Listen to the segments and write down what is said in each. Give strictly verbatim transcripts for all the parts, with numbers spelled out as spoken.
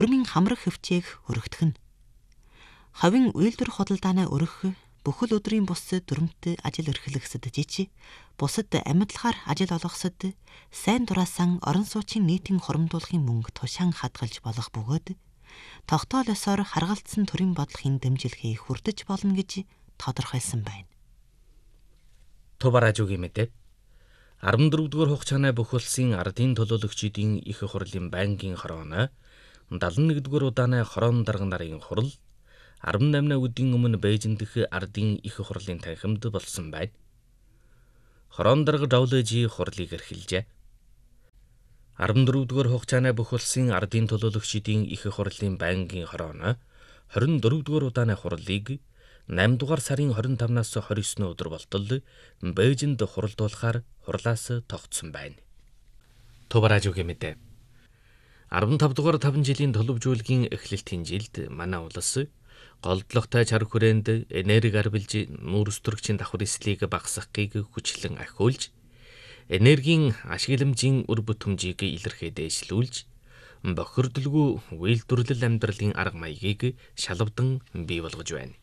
Өрмийн хамрах хөвчээг өргөдгөн. Ховын үйлдвэр худалдааны өргөх бүхэл өдрийн бусад дүрмт ажил эрхлэгсэд жичи бусад амьдлахаар ажил олгосод сайн дураасан орон сууцын нийтийн хоромдуулахын мөнгө тушаан хадгалж болох бөгөөд тогтоол ёсоор харгалзсан төрийн бодлогын дэмжлэгийг хүртэж болно гэж тодорхойлсон байна. Тубаражуугийн мэдээ. арван дөрөвдүгээр хугацааны бүх улсын ардын төлөөлөгчдийн их хурлын байнгын хорооно дадлан нэгдүгээр удааны хороон дарга нарын хурал арван наймны өдрийн өмнө Бээжин дэх ардын их хурлын танхимд болсон байна. Хороон дарга Давлежи хурлыг эрхэлжээ. арван дөрөвдүгээр хугацааны бүх улсын ардын төлөөлөгчдийн их хурлын байнгын хорооно хорин дөрөвдүгээр удааны хурлыг найман дугаар сарын хорин тавнаас хорин есүний өдөр болтол Бээжинд хуралдуулахаар хурлаас тогтсон байна. Тубаражуугийн мэдээ. арван тав дугаар таван жилийн төлөвжүүлгийн эхлэлтийн жилд манай улс голдлоготой чар хүрээнд энерги арвилж нүүрс төрөгчийн давхар эслийг багасгахыг хүчлэн ахиулж, энергийн ашигламжийн үр бүтэмжийг илэрхий дээшлүүлж, бохирдолгүй үйлдвэрлэл амьдралын арга маягийг шалавдан бий болгож байна.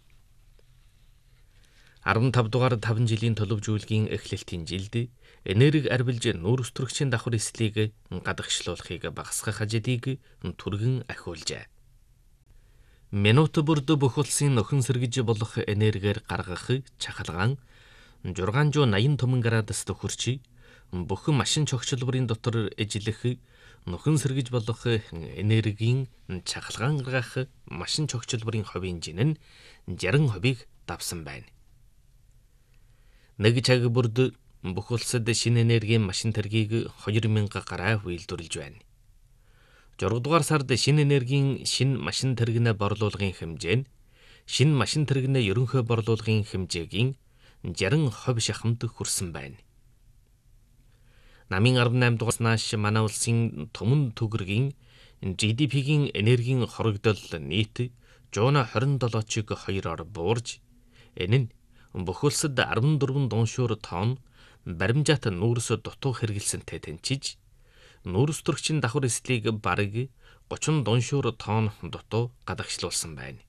арван тав дугаар таван жилийн төлөвжүүлгийн эхлэлтийн жилд энерги арвилж нүүрс төрөгчийн давхар эслийг гадагшлуулахыг багасгах ажлыг түргэн ахиулжээ. Минут бүрд бүх улсын нөхөн сэргэж болох энергиэр гаргах чахалгаан шугам восемь томон градуст хүрч бүх машин чогчлбарын дотор эжлэх нөхөн сэргэж болох энергийн чахалгаан гаргах машин чогчлбарын хувийн жин нь шестьдесят хувийг давсан байна. Нэг цаг бүрд бүх улсад шинэ энергийн машин тэргийг хоёр мянга гараа үйлдвэрлэж байна. зураг дугаар сард шинэ энергийн шинэ машин тэрэгнээ борлуулгын хэмжээ нь шинэ машин тэрэгнээ ерөнхий борлуулгын хэмжээгийн шестьдесят хувь шахамд хүрсэн байна. Намын арван найман дугаарнаас манай улсын төмөн төгрөгийн Жи Ди Пигийн энергийн хорогдол нийт one twenty-seven-ыг хоёроор буурж, энэ нь бүх улсад арван дөрвөн дуушуур тонн баримжаат нүүрс дутуу хэрэгэлсэнтэй тэнцэж, нүүрс төрөгчийн давхар эслийг бараг thirty дуушуур тонн дутуу гадагшлуулсан байна.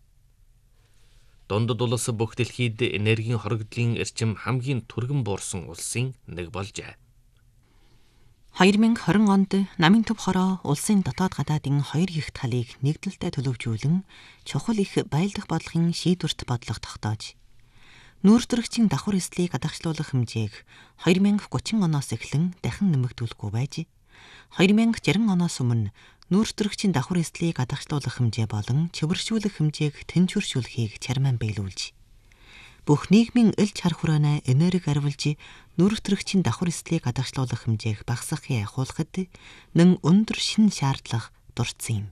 Дундад улс бүх дэлхийд энергийн хорогдлын эрчим хамгийн түргэн буурсан улсын нэг болжээ. twenty twenty онд намын төв хороо улсын дотоод гадаадын хоёр их талыг нэгдэлтэй төлөвжүүлэн чухал их байлдах бодлогын шийдвэрт бодлого тогтоож, нүүрс төрөгчийн давхар эслийг гадагшлуулах хэмжээг twenty thirty оноос эхлэн дахин нэмэгдүүлэхгүй байж, twenty sixty оноос өмнө нүүрс төрөгчийн давхар эслийг гадагшлуулах хэмжээ болон чөвөршүүлэх хэмжээг тэнцвэршүүлэхийг чармаан биелүүлж, бүх нийгмийн ил чар хүрээний энерги арвилж нүүрс төрөгчийн давхар эслийг гадагшлуулах хэмжээг багасгахыг ахиулахад нэн өндөр шинэ шаардлага дурдсан юм.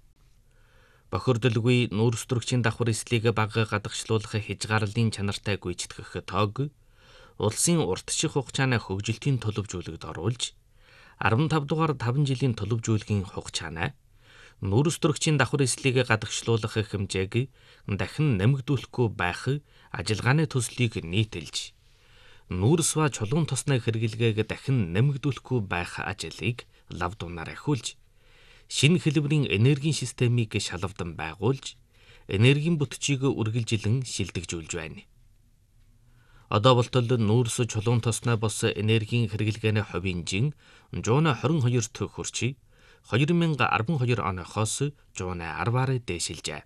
Бохирдолгүй нүүрс төрөгчийн давхар эслийг бага гадагшлуулах хязгаарлалын чанартай гүйцэтгэх тоог улсын уртших хугацааны хөгжилтийн төлөвжүүлэгт оруулж, арван тав дугаар таван жилийн төлөвжүүлгийн хугацааны нүүрс төрөгчийн давхар эслийг гадагшлуулах хэмжээг дахин нэмэгдүүлэхгүй байх ажиллагааны төслийг нийтэлж, нүүрс ба чулуун тосны хэрэглэгээг дахин нэмэгдүүлэхгүй байх ажлыг лав дунаар ахиулж, шинэ хэлбэрийн энергийн системийг шалавдан байгуулж, энергийн бүтцийг үргэлжилэн шилдэгжүүлж байна. Одоо болтол нүүрс чулуун тосны бос энергийн хэрэглэгээний хувийн жин one twenty-two төгрөг хүрч twenty twelve оноохоос one ten-аар дээшилжээ.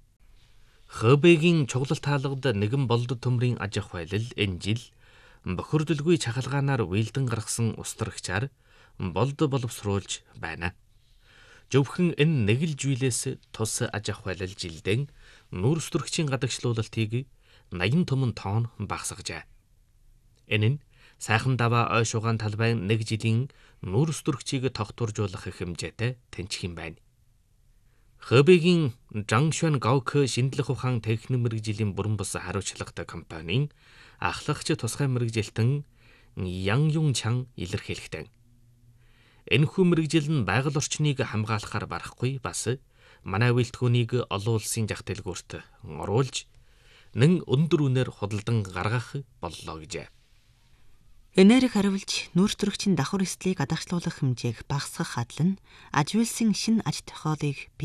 Хэбэгийн чуглал таалгад нэгэн болдод төмрийн аж ахуй байлал энэ жил бохирдолгүй чахалгаанаар уйлдан гаргасан устрагчаар болд боловсруулж байна. Зөвхөн энэ нэг л жийлээс тус аж ахуй байлал жилдэн нүүрс төрөгчийн гадагшлуулалтыг eighty томон тонн багасгажээ. Энэ нь сайхан даваа ой шугаан талбайн нэг жилийн нүүрс төрөгчийг тогтворжуулах хэмжээтэй тэнцэх юм байна. Хэбэгийн Zhangxuan Gaoke шинжлэх ухаан техник мэргэжлийн бүрэн бус хариуцлагатай компанийн ахлагч тусгай мэргэжилтэн Yang Yongchang илэрхийлэхдээ энэхүү мэргэжил нь байгаль орчныг хамгаалахаар барахгүй бас манай үйлдвэрийг олон улсын зах дэлгүүрт оруулж нэн өндөр үнээр худалдан гаргах боллоо гэжээ. Энерги хариулж нүүрстрэгчийн давхар эслийг адагшлуулах хэмжээг багасгах хадал нь аж үйлсийн шинэ аж тохиолыг